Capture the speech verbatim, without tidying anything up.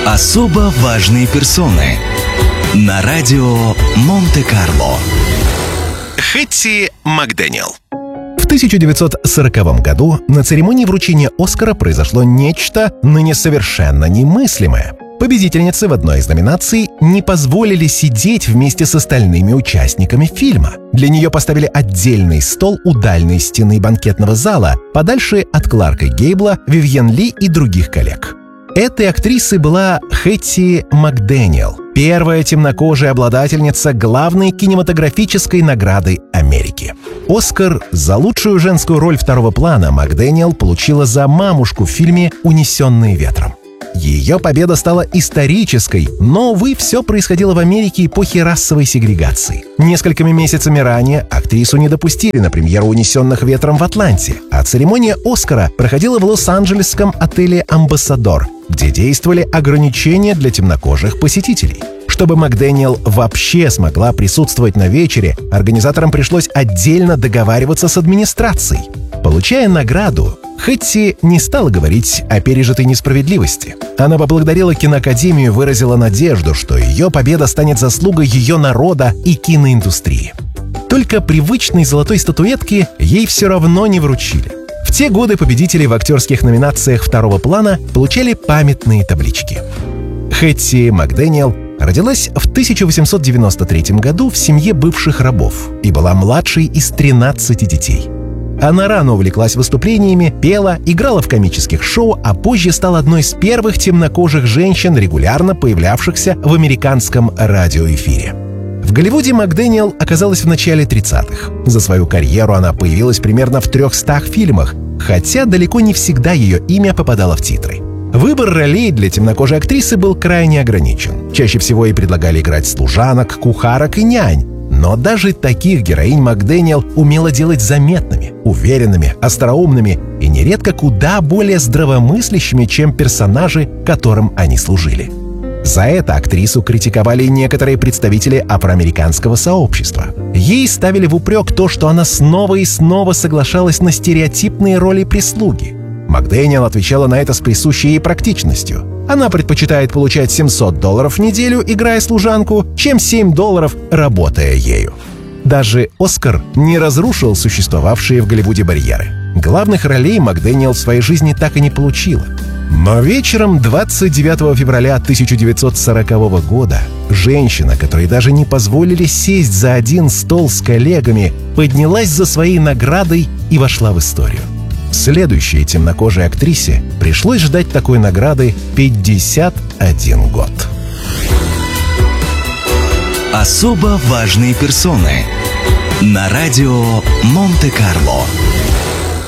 Особо важные персоны на радио Монте-Карло. Хэтти Макдэниел. В тысяча девятьсот сороковом году на церемонии вручения «Оскара» произошло нечто ныне совершенно немыслимое. Победительницы в одной из номинаций не позволили сидеть вместе с остальными участниками фильма. Для нее поставили отдельный стол у дальней стены банкетного зала, подальше от Кларка Гейбла, Вивьен Ли и других коллег. Этой актрисой была Хэтти Макдэниел, первая темнокожая обладательница главной кинематографической награды Америки. «Оскар» за лучшую женскую роль второго плана Макдэниел получила за мамушку в фильме «Унесенные ветром». Ее победа стала исторической, но, увы, все происходило в Америке эпохи расовой сегрегации. Несколькими месяцами ранее актрису не допустили на премьеру «Унесенных ветром» в Атланте, а церемония «Оскара» проходила в лос-анджелесском отеле «Амбассадор», где действовали ограничения для темнокожих посетителей. Чтобы Макдэниел вообще смогла присутствовать на вечере, организаторам пришлось отдельно договариваться с администрацией. Получая награду, Хэтти не стала говорить о пережитой несправедливости. Она поблагодарила киноакадемию и выразила надежду, что ее победа станет заслугой ее народа и киноиндустрии. Только привычной золотой статуэтки ей все равно не вручили. В те годы победители в актерских номинациях второго плана получали памятные таблички. Хэтти Макдэниел родилась в тысяча восемьсот девяносто третьем году в семье бывших рабов и была младшей из тринадцати детей. Она рано увлеклась выступлениями, пела, играла в комических шоу, а позже стала одной из первых темнокожих женщин, регулярно появлявшихся в американском радиоэфире. В Голливуде Макдэниел оказалась в начале тридцатых. За свою карьеру она появилась примерно в трехстах фильмах, хотя далеко не всегда ее имя попадало в титры. Выбор ролей для темнокожей актрисы был крайне ограничен. Чаще всего ей предлагали играть служанок, кухарок и нянь. Но даже таких героинь Макдэниел умела делать заметными, уверенными, остроумными и нередко куда более здравомыслящими, чем персонажи, которым они служили. За это актрису критиковали некоторые представители афроамериканского сообщества. Ей ставили в упрек то, что она снова и снова соглашалась на стереотипные роли прислуги. Макдэниел отвечала на это с присущей ей практичностью. Она предпочитает получать семьсот долларов в неделю, играя служанку, чем семь долларов, работая ею. Даже «Оскар» не разрушил существовавшие в Голливуде барьеры. Главных ролей Макдэниел в своей жизни так и не получила. Но вечером двадцать девятого февраля тысяча девятьсот сорокового года женщина, которой даже не позволили сесть за один стол с коллегами, поднялась за своей наградой и вошла в историю. Следующей темнокожей актрисе пришлось ждать такой награды пятьдесят один год. Особо важные персоны на радио Монте-Карло.